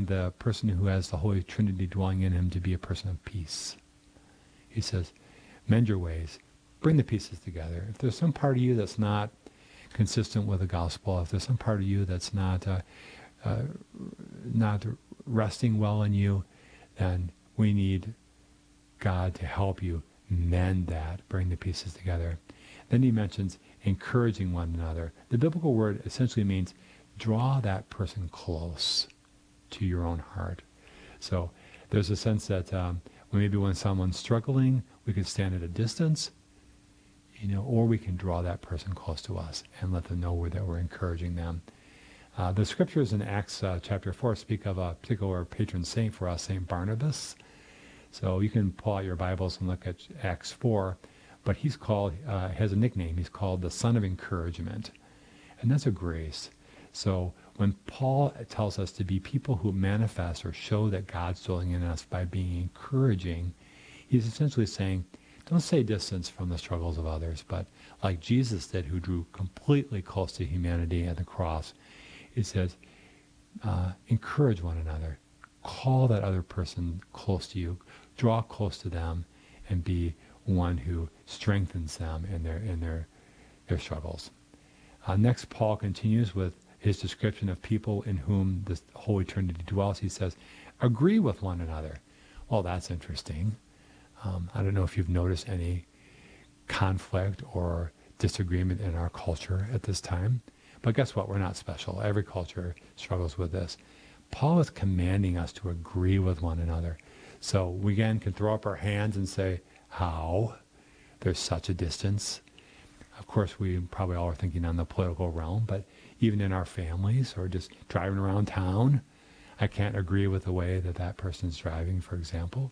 calling the person who has the Holy Trinity dwelling in him to be a person of peace. He says, mend your ways. Bring the pieces together. If there's some part of you that's not consistent with the gospel, if there's some part of you that's not resting well in you, then we need God to help you mend that, bring the pieces together. Then he mentions encouraging one another. The biblical word essentially means draw that person close to your own heart. So there's a sense that maybe when someone's struggling, we can stand at a distance, or we can draw that person close to us and let them know that we're encouraging them. The scriptures in Acts chapter 4 speak of a particular patron saint for us, Saint Barnabas. So you can pull out your Bibles and look at Acts 4, but he's called, has a nickname. He's called the Son of Encouragement. And that's a grace. So when Paul tells us to be people who manifest or show that God's dwelling in us by being encouraging, he's essentially saying, don't stay distance from the struggles of others, but like Jesus did, who drew completely close to humanity at the cross, it says, encourage one another. Call that other person close to you. Draw close to them and be one who strengthens them in their struggles. Next, Paul continues with his description of people in whom the Holy Trinity dwells. He says, agree with one another. Well, that's interesting. I don't know if you've noticed any conflict or disagreement in our culture at this time. But guess what? We're not special. Every culture struggles with this. Paul is commanding us to agree with one another. So we again can throw up our hands and say, how? There's such a distance. Of course, we probably all are thinking on the political realm, but even in our families or just driving around town, I can't agree with the way that person's driving, for example.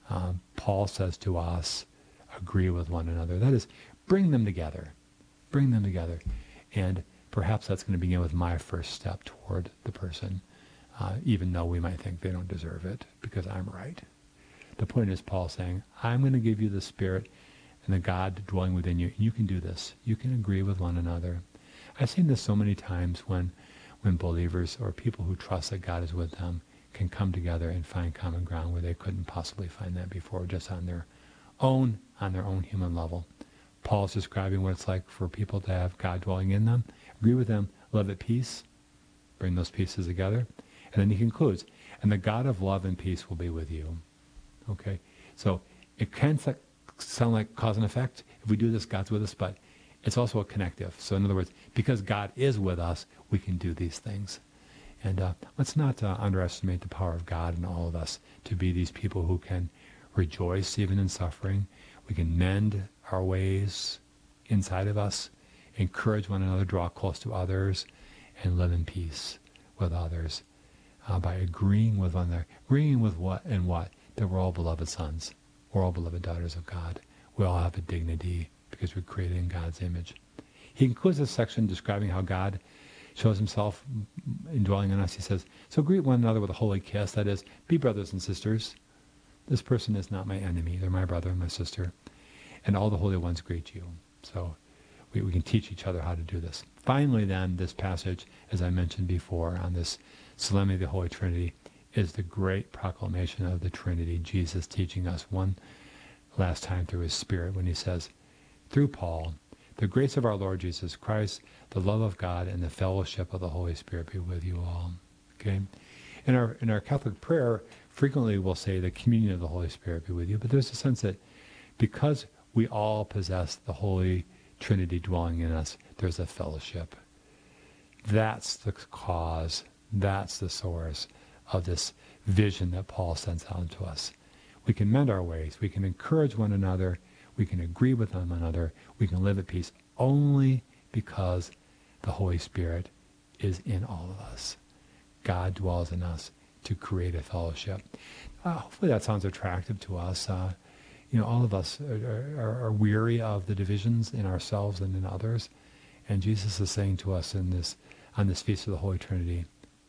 Paul says to us, agree with one another. That is, bring them together. Bring them together. And perhaps that's going to begin with my first step toward the person, even though we might think they don't deserve it because I'm right. The point is Paul saying, I'm going to give you the Spirit and the God dwelling within you. You can do this. You can agree with one another. I've seen this so many times when believers or people who trust that God is with them can come together and find common ground where they couldn't possibly find that before, just on their own human level. Paul's describing what it's like for people to have God dwelling in them, agree with them, live at peace, bring those pieces together. And then he concludes, and the God of love and peace will be with you. Okay? So it can sound like cause and effect. If we do this, God's with us, but it's also a connective. So in other words, because God is with us, we can do these things. And let's not underestimate the power of God in all of us to be these people who can rejoice even in suffering. We can mend our ways inside of us, encourage one another, draw close to others, and live in peace with others by agreeing with one another. Agreeing with what and what? That we're all beloved sons. We're all beloved daughters of God. We all have a dignity because we're created in God's image. He concludes this section describing how God shows himself indwelling in us. He says, so greet one another with a holy kiss. That is, be brothers and sisters. This person is not my enemy. They're my brother and my sister. And all the holy ones greet you. So we can teach each other how to do this. Finally, then, this passage, as I mentioned before, on this solemnity of the Holy Trinity, is the great proclamation of the Trinity, Jesus teaching us one last time through his Spirit when he says, through Paul, the grace of our Lord Jesus Christ, the love of God, and the fellowship of the Holy Spirit be with you all. Okay? In our Catholic prayer, frequently we'll say the communion of the Holy Spirit be with you, but there's a sense that because we all possess the Holy Trinity dwelling in us, there's a fellowship. That's the cause, that's the source of this vision that Paul sends out to us. We can mend our ways, we can encourage one another, we can agree with one another, we can live at peace only because the Holy Spirit is in all of us. God dwells in us to create a fellowship. Hopefully that sounds attractive to us. All of us are weary of the divisions in ourselves and in others. And Jesus is saying to us on this Feast of the Holy Trinity,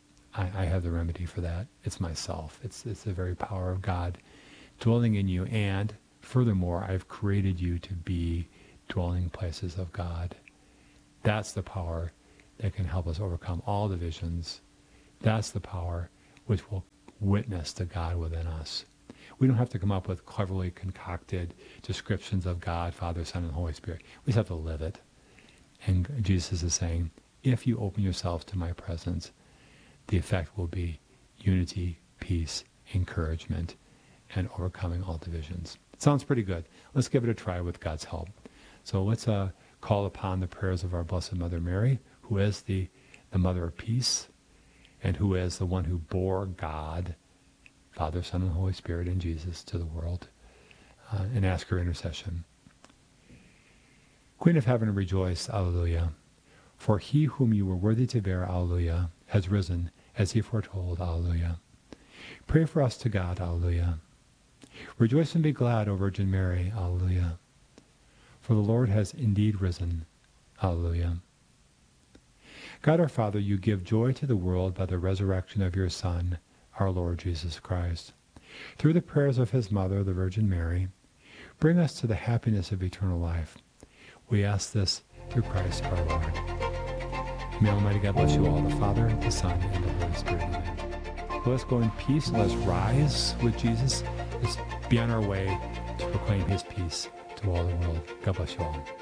I have the remedy for that. It's myself. It's the very power of God dwelling in you. And furthermore, I've created you to be dwelling places of God. That's the power that can help us overcome all divisions. That's the power which will witness to God within us. We don't have to come up with cleverly concocted descriptions of God, Father, Son, and Holy Spirit. We just have to live it. And Jesus is saying, if you open yourself to my presence, the effect will be unity, peace, encouragement, and overcoming all divisions. It sounds pretty good. Let's give it a try with God's help. So let's call upon the prayers of our Blessed Mother Mary, who is the Mother of Peace, and who is the one who bore God, Father, Son, and Holy Spirit, and Jesus to the world, and ask her intercession. Queen of Heaven, rejoice, Alleluia. For he whom you were worthy to bear, Alleluia, has risen, as he foretold, Alleluia. Pray for us to God, Alleluia. Rejoice and be glad, O Virgin Mary, Alleluia. For the Lord has indeed risen, Alleluia. God our Father, you give joy to the world by the resurrection of your Son, our Lord Jesus Christ. Through the prayers of his mother, the Virgin Mary, bring us to the happiness of eternal life. We ask this through Christ our Lord. May Almighty God bless you all, the Father, the Son, and the Holy Spirit. Amen. Let us go in peace. Let us rise with Jesus. Let's be on our way to proclaim his peace to all the world. God bless you all.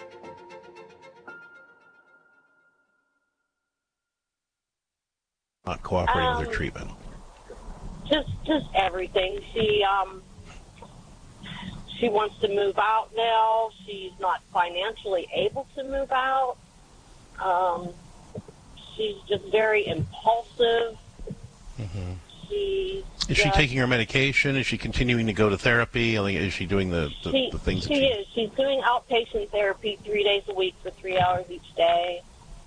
Not cooperating with her treatment. Just everything. She wants to move out now. She's not financially able to move out. She's just very impulsive. Mm-hmm. Is she taking her medication? Is she continuing to go to therapy? Is she doing the things? She is. She's doing outpatient therapy 3 days a week for 3 hours each day.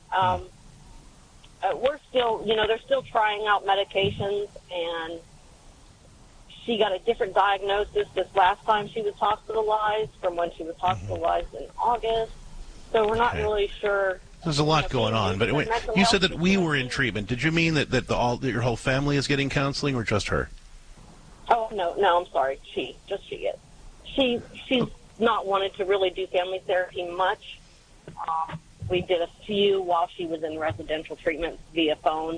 We're still, they're still trying out medications, and she got a different diagnosis this last time she was hospitalized from when she was hospitalized in August. So we're not really sure. There's a lot going on, but you said that we were in treatment. Did you mean that your whole family is getting counseling, or just her? Oh no, I'm sorry. She is. She's not wanted to really do family therapy much. We did a few while she was in residential treatment via phone.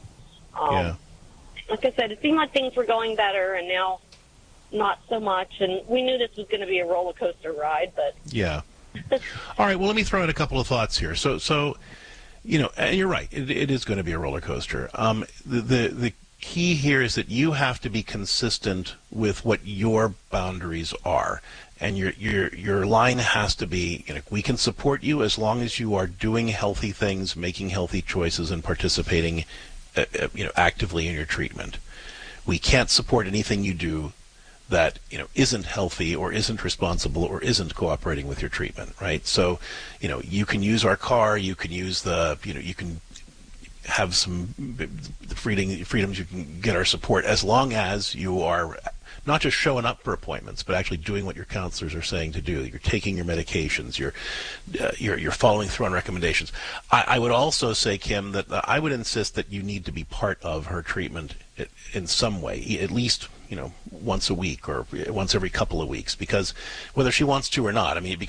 Like I said, it seemed like things were going better, and now not so much. And we knew this was going to be a roller coaster ride, but yeah. All right. Well, let me throw in a couple of thoughts here. So and you're right. It is going to be a roller coaster. The key here is that you have to be consistent with what your boundaries are. And your line has to be, we can support you as long as you are doing healthy things, making healthy choices, and participating, actively in your treatment. We can't support anything you do that, isn't healthy or isn't responsible or isn't cooperating with your treatment, right? So, you can use our car, you can use you can have some freedoms, you can get our support as long as you are not just showing up for appointments, but actually doing what your counselors are saying to do. You're taking your medications. You're following through on recommendations. I would also say, Kim, that I would insist that you need to be part of her treatment in some way, at least once a week or once every couple of weeks, because whether she wants to or not, I think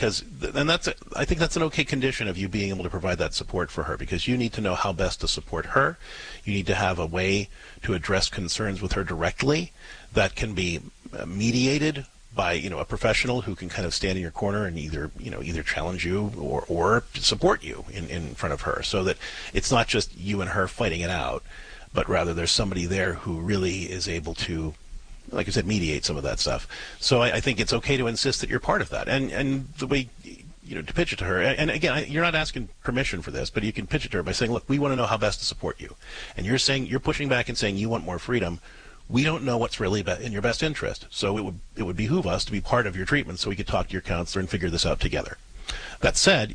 that's an okay condition of you being able to provide that support for her, because you need to know how best to support her. You need to have a way to address concerns with her directly that can be mediated by a professional who can kind of stand in your corner and either challenge you or support you in front of her, so that it's not just you and her fighting it out, but rather there's somebody there who really is able to, like I said, mediate some of that stuff. So I think it's okay to insist that you're part of that, and the way to pitch it to her. And again, you're not asking permission for this, but you can pitch it to her by saying, look, we want to know how best to support you, and you're pushing back and saying you want more freedom. We don't know what's really in your best interest, so it would behoove us to be part of your treatment so we could talk to your counselor and figure this out together. That said,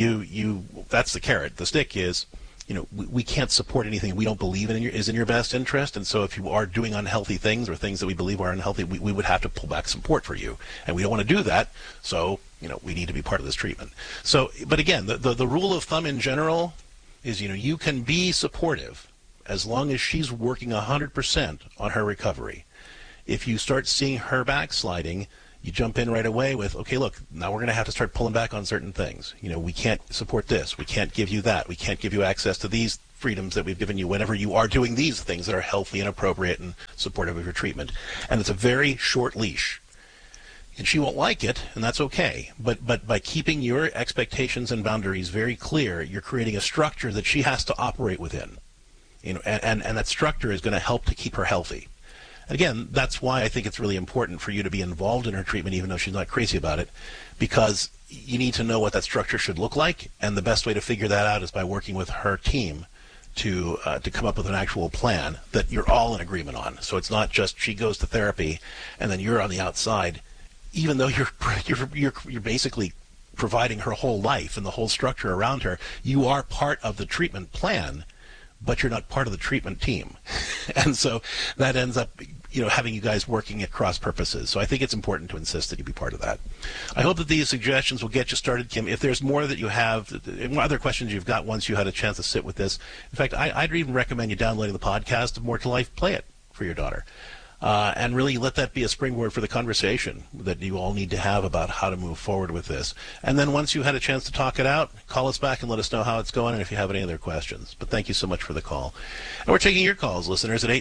that's the carrot. The stick is, we can't support anything we don't believe is in your best interest, and so if you are doing unhealthy things or things that we believe are unhealthy, we would have to pull back support for you, and we don't want to do that, so we need to be part of this treatment. So, but again, the rule of thumb in general is, you can be supportive as long as she's working 100% on her recovery. If you start seeing her backsliding, you jump in right away with, okay, look, now we're going to have to start pulling back on certain things. We can't support this. We can't give you that. We can't give you access to these freedoms that we've given you whenever you are doing these things that are healthy and appropriate and supportive of your treatment. And it's a very short leash. And she won't like it, and that's okay. But by keeping your expectations and boundaries very clear, you're creating a structure that she has to operate within. And that structure is going to help to keep her healthy. Again, that's why I think it's really important for you to be involved in her treatment, even though she's not crazy about it, because you need to know what that structure should look like, and the best way to figure that out is by working with her team to come up with an actual plan that you're all in agreement on. So it's not just she goes to therapy and then you're on the outside, even though you're basically providing her whole life and the whole structure around her. You are part of the treatment plan, but you're not part of the treatment team. And so that ends up, having you guys working at cross purposes. So I think it's important to insist that you be part of that. I hope that these suggestions will get you started, Kim. If there's more that you have, other questions you've got once you had a chance to sit with this. In fact, I'd even recommend you downloading the podcast of More to Life. Play it for your daughter. And really let that be a springboard for the conversation that you all need to have about how to move forward with this. And then once you had a chance to talk it out, call us back and let us know how it's going and if you have any other questions. But thank you so much for the call. And we're taking your calls, listeners, at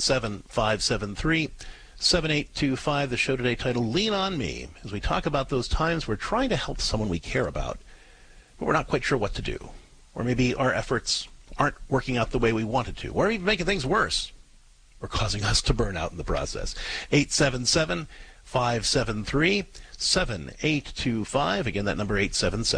877-573-7825. The show today titled Lean on Me, as we talk about those times we're trying to help someone we care about, but we're not quite sure what to do. Or maybe our efforts aren't working out the way we wanted to, or even making things worse, or causing us to burn out in the process. 877-573-7825. Again, that number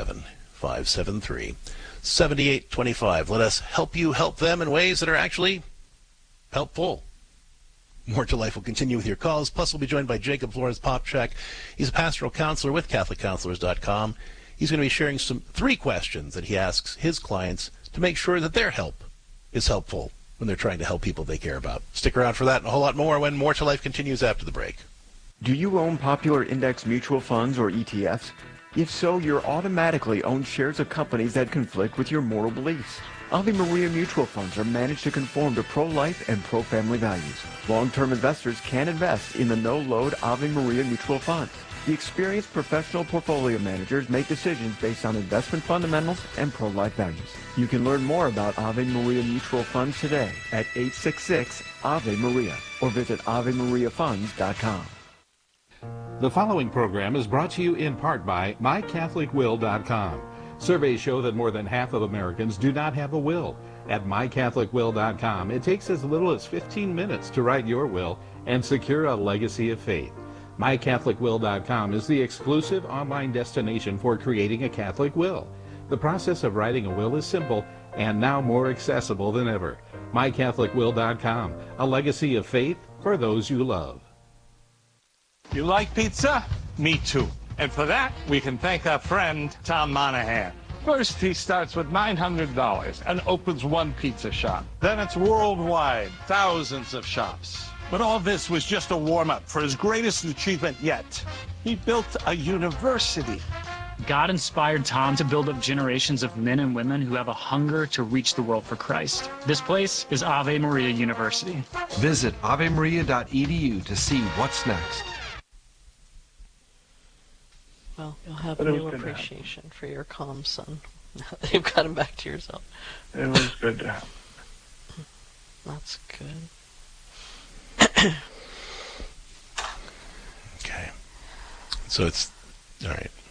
877-573-7825. Let us help you help them in ways that are actually helpful. More to Life will continue with your calls. Plus, we'll be joined by Jacob Flores Popchak. He's a pastoral counselor with CatholicCounselors.com. He's going to be sharing 3 questions that he asks his clients to make sure that their help is helpful when they're trying to help people they care about. Stick around for that and a whole lot more when More to Life continues after the break. Do you own popular index mutual funds or ETFs? If so, you're automatically own shares of companies that conflict with your moral beliefs. Ave Maria mutual funds are managed to conform to pro-life and pro-family values. Long-term investors can invest in the no-load Ave Maria mutual funds. The experienced professional portfolio managers make decisions based on investment fundamentals and pro-life values. You can learn more about Ave Maria Mutual Funds today at 866-AVE-MARIA or visit AveMariaFunds.com. The following program is brought to you in part by MyCatholicWill.com. Surveys show that more than half of Americans do not have a will. At MyCatholicWill.com, it takes as little as 15 minutes to write your will and secure a legacy of faith. MyCatholicWill.com is the exclusive online destination for creating a Catholic will. The process of writing a will is simple and now more accessible than ever. MyCatholicWill.com, a legacy of faith for those you love. You like pizza? Me too. And for that, we can thank our friend, Tom Monahan. First, he starts with $900 and opens one pizza shop. Then it's worldwide, thousands of shops. But all this was just a warm-up for his greatest achievement yet. He built a university. God inspired Tom to build up generations of men and women who have a hunger to reach the world for Christ. This place is Ave Maria University. Visit avemaria.edu to see what's next. Well, you'll have a new appreciation for your calm son. You've got him back to yourself. It was good to have. That's good. Okay. So it's, all right.